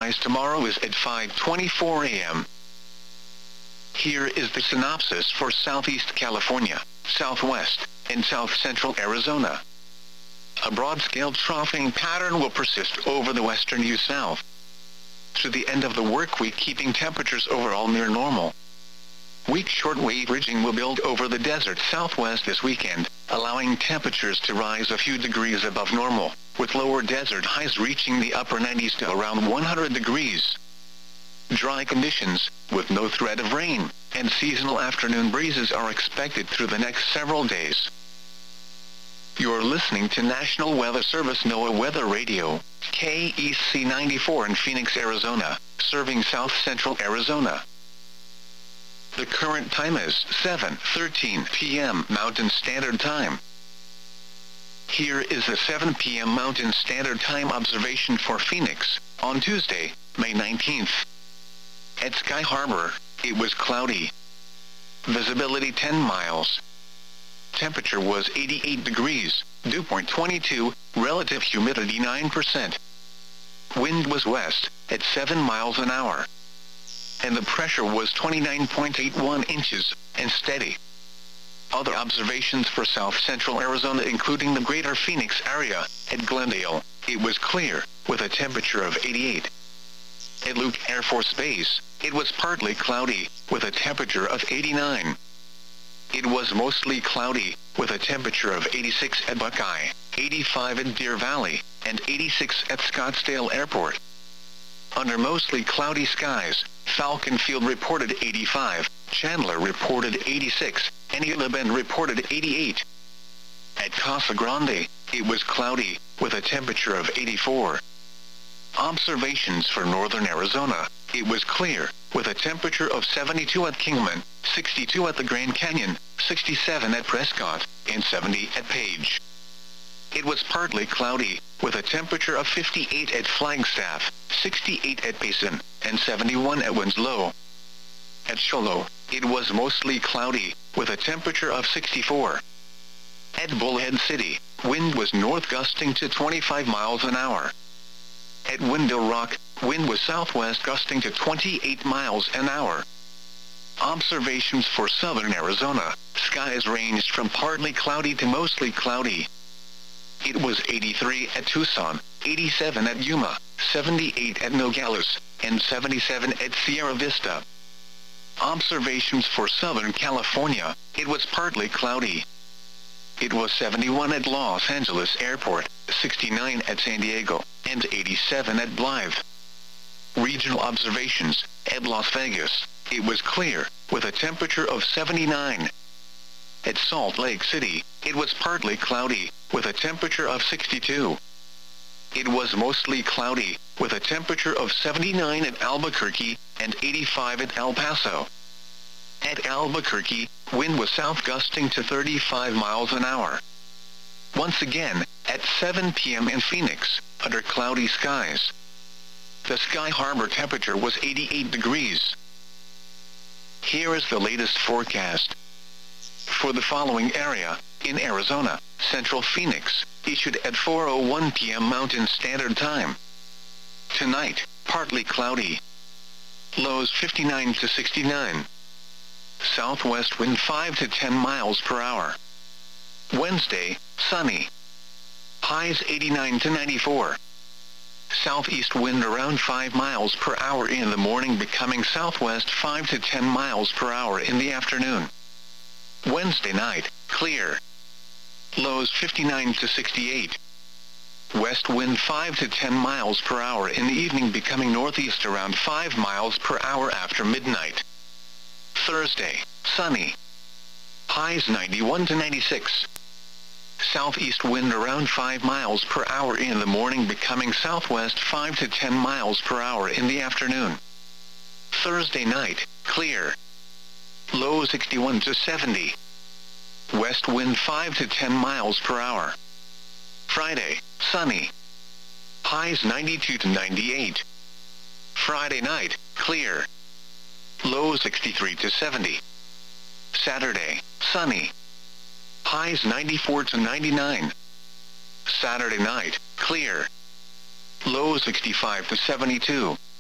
sunrise tomorrow is at 5:24 a.m. Here is the synopsis for Southeast California, Southwest, and South Central Arizona. A broad-scale troughing pattern will persist over the western U-South through the end of the work week, keeping temperatures overall near normal. Weak shortwave ridging will build over the desert Southwest this weekend, allowing temperatures to rise a few degrees above normal, with lower desert highs reaching the upper 90s to around 100 degrees. Dry conditions, with no threat of rain, and seasonal afternoon breezes are expected through the next several days. You're listening to National Weather Service NOAA Weather Radio, KEC 94 in Phoenix, Arizona, serving South Central Arizona. The current time is 7:13 p.m. Mountain Standard Time. Here is the 7 p.m. Mountain Standard Time observation for Phoenix, on Tuesday, May 19th. At Sky Harbor, it was cloudy. Visibility 10 miles. Temperature was 88 degrees, dew point 22, relative humidity 9%. Wind was west, at 7 miles an hour. And the pressure was 29.81 inches, and steady. Other observations for South Central Arizona, including the greater Phoenix area. At Glendale, it was clear, with a temperature of 88. At Luke Air Force Base, it was partly cloudy, with a temperature of 89. It was mostly cloudy, with a temperature of 86 at Buckeye, 85 at Deer Valley, and 86 at Scottsdale Airport. Under mostly cloudy skies, Falcon Field reported 85, Chandler reported 86, and Isla Bend reported 88. At Casa Grande, it was cloudy, with a temperature of 84. Observations for northern Arizona, it was clear, with a temperature of 72 at Kingman, 62 at the Grand Canyon, 67 at Prescott, and 70 at Page. It was partly cloudy, with a temperature of 58 at Flagstaff, 68 at Payson, and 71 at Winslow. At Shoalo, it was mostly cloudy, with a temperature of 64. At Bullhead City, wind was north gusting to 25 miles an hour. At Window Rock, wind was southwest gusting to 28 miles an hour. Observations for southern Arizona, skies ranged from partly cloudy to mostly cloudy. It was 83 at Tucson, 87 at Yuma, 78 at Nogales, and 77 at Sierra Vista. Observations for Southern California, it was partly cloudy. It was 71 at Los Angeles Airport, 69 at San Diego, and 87 at Blythe. Regional observations, at Las Vegas, it was clear, with a temperature of 79. At Salt Lake City, it was partly cloudy, with a temperature of 62. It was mostly cloudy, with a temperature of 79 at Albuquerque, and 85 at El Paso. At Albuquerque, wind was south gusting to 35 miles an hour. Once again, at 7 p.m. in Phoenix, under cloudy skies. The Sky Harbor temperature was 88 degrees. Here is the latest forecast. For the following area, in Arizona, Central Phoenix, issued at 4:01 p.m. Mountain Standard Time. Tonight, partly cloudy. Lows 59 to 69. Southwest wind 5 to 10 miles per hour. Wednesday, sunny. Highs 89 to 94. Southeast wind around 5 miles per hour in the morning, becoming southwest 5 to 10 miles per hour in the afternoon. Wednesday night, clear. Lows 59 to 68. West wind 5 to 10 miles per hour in the evening, becoming northeast around 5 miles per hour after midnight. Thursday, sunny. Highs 91 to 96. Southeast wind around 5 miles per hour in the morning, becoming southwest 5 to 10 miles per hour in the afternoon. Thursday night, clear. Low 61 to 70. West wind 5 to 10 miles per hour. Friday, sunny. Highs 92 to 98. Friday night, clear. Low 63 to 70. Saturday, sunny. Highs 94 to 99. Saturday night, clear. Low 65 to 72.